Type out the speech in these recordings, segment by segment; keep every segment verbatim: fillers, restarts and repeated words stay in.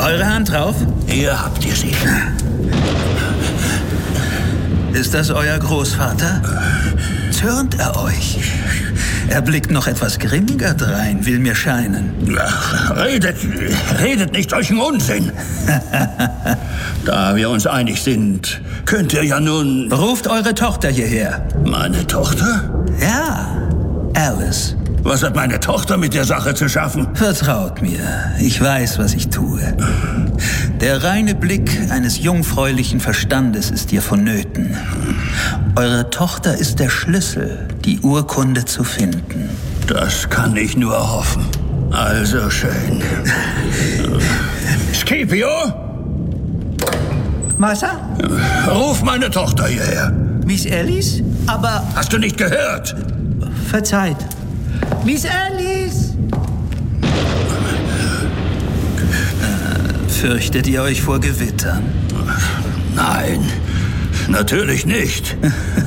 Eure Hand drauf? Hier habt ihr sie. Ist das euer Großvater? Zürnt er euch? Er blickt noch etwas grimmiger drein, will mir scheinen. Ach, redet, redet nicht solchen Unsinn. Da wir uns einig sind, könnt ihr ja nun... Ruft eure Tochter hierher. Meine Tochter? Ja, Alice. Was hat meine Tochter mit der Sache zu schaffen? Vertraut mir, ich weiß, was ich tue. Der reine Blick eines jungfräulichen Verstandes ist dir vonnöten. Eure Tochter ist der Schlüssel, die Urkunde zu finden. Das kann ich nur hoffen. Also schön. Scipio? Massa? Ruf meine Tochter hierher. Miss Alice? Aber... Hast du nicht gehört? Verzeiht. Miss Alice! Äh, fürchtet ihr euch vor Gewittern? Nein, natürlich nicht.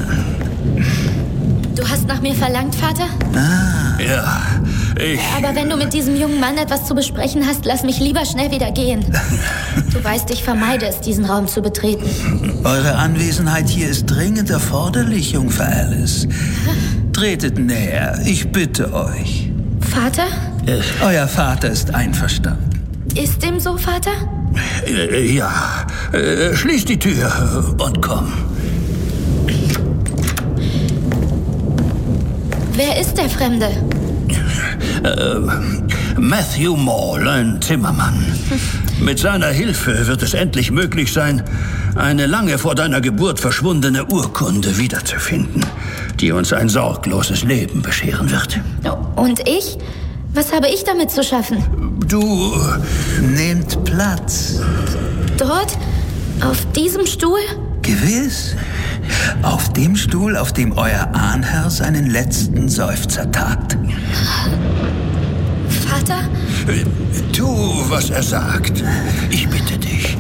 Du hast nach mir verlangt, Vater? Ah. Ja, ich... Aber wenn du mit diesem jungen Mann etwas zu besprechen hast, lass mich lieber schnell wieder gehen. Du weißt, ich vermeide es, diesen Raum zu betreten. Eure Anwesenheit hier ist dringend erforderlich, Jungfer Alice. Tretet näher, ich bitte euch. Vater? Euer Vater ist einverstanden. Ist dem so, Vater? Äh, ja, äh, schließ die Tür und komm. Wer ist der Fremde? Äh, Matthew Mall, ein Zimmermann. Mit seiner Hilfe wird es endlich möglich sein, eine lange vor deiner Geburt verschwundene Urkunde wiederzufinden, die uns ein sorgloses Leben bescheren wird. Und ich? Was habe ich damit zu schaffen? Du... Nehmt Platz. Dort? Auf diesem Stuhl? Gewiss. Auf dem Stuhl, auf dem euer Ahnherr seinen letzten Seufzer tat. Vater? Tu, was er sagt. Ich bitte dich.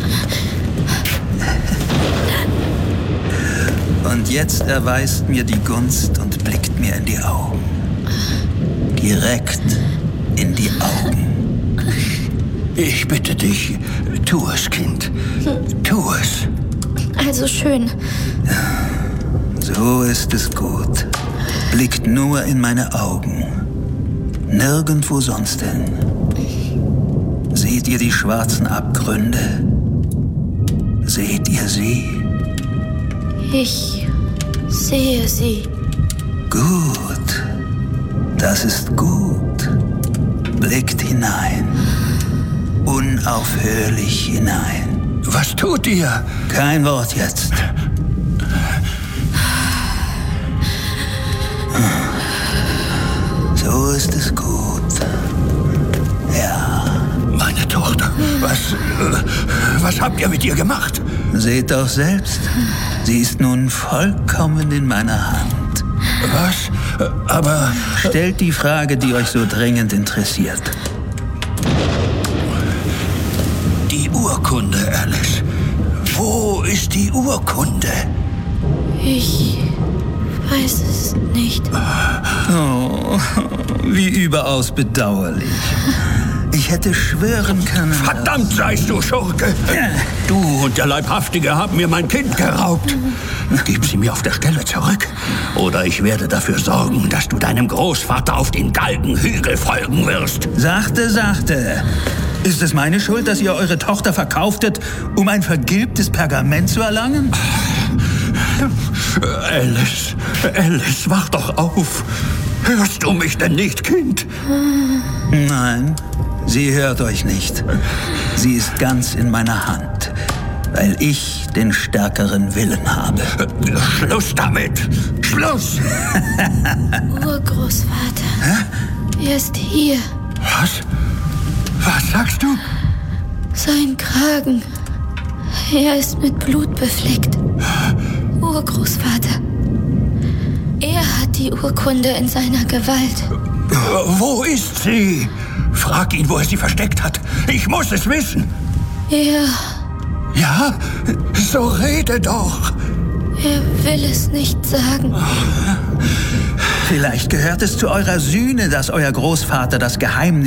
Und jetzt erweist mir die Gunst und blickt mir in die Augen. Direkt in die Augen. Ich bitte dich, tu es, Kind. Tu es. Also schön. So ist es gut. Blickt nur in meine Augen. Nirgendwo sonst hin. Seht ihr die schwarzen Abgründe? Seht ihr sie? Ich sehe sie. Gut. Das ist gut. Blickt hinein. Unaufhörlich hinein. Was tut ihr? Kein Wort jetzt. So ist es gut. Ja. Meine Tochter, was, was habt ihr mit ihr gemacht? Seht doch selbst. Sie ist nun vollkommen in meiner Hand. Was? Aber... Stellt die Frage, die euch so dringend interessiert. Die Urkunde, Alice. Wo ist die Urkunde? Ich weiß es nicht. Oh, wie überaus bedauerlich. Ich hätte schwören können... Verdammt seist du, Schurke! Du und der Leibhaftige haben mir mein Kind geraubt. Gib sie mir auf der Stelle zurück. Oder ich werde dafür sorgen, dass du deinem Großvater auf den Galgenhügel folgen wirst. Sachte, sachte. Ist es meine Schuld, dass ihr eure Tochter verkauftet, um ein vergilbtes Pergament zu erlangen? Alice, Alice, wach doch auf. Hörst du mich denn nicht, Kind? Nein, sie hört euch nicht. Sie ist ganz in meiner Hand, weil ich den stärkeren Willen habe. Schluss damit! Schluss! Urgroßvater. Hä? Er ist hier. Was? Was sagst du? Sein Kragen. Er ist mit Blut befleckt. Urgroßvater. Er hat die Urkunde in seiner Gewalt. Wo ist sie? Frag ihn, wo er sie versteckt hat. Ich muss es wissen. Er... Ja? So rede doch. Er will es nicht sagen. Vielleicht gehört es zu eurer Sühne, dass euer Großvater das Geheimnis